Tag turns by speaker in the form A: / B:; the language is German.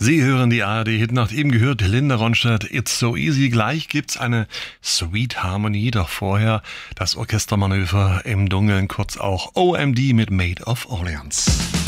A: Sie hören die ARD-Hitnacht, eben gehört Linda Ronstadt, It's So Easy. Gleich gibt's eine Sweet Harmony, doch vorher das Orchestermanöver im Dunkeln, kurz auch OMD mit Maid of Orleans.